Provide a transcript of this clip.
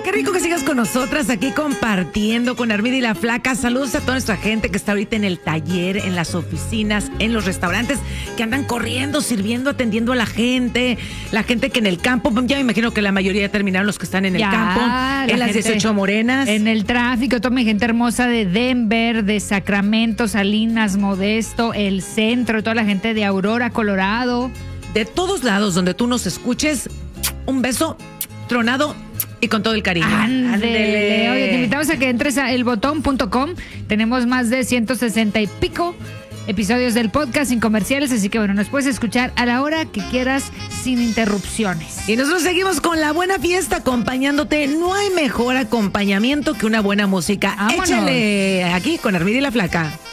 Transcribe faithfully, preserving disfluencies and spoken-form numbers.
Qué rico que sigas con nosotras aquí compartiendo con Armida y la Flaca. Saludos a toda nuestra gente que está ahorita en el taller, en las oficinas, en los restaurantes, que andan corriendo, sirviendo, atendiendo a la gente. La gente que en el campo, ya me imagino que la mayoría ya terminaron los que están en el Ya, campo. la En las gente dieciocho Morenas. En el tráfico, toda mi gente hermosa de Denver, de Sacramento, Salinas, Modesto, el centro, toda la gente de Aurora, Colorado. De todos lados donde tú nos escuches, un beso tronado y con todo el cariño. Ándele. Oye, te invitamos a que entres a el botón punto com. Tenemos más de ciento sesenta y pico episodios del podcast sin comerciales, así que bueno, nos puedes escuchar a la hora que quieras sin interrupciones. Y nosotros seguimos con la buena fiesta acompañándote. No hay mejor acompañamiento que una buena música. Vámonos. Échale aquí con Armida y la Flaca.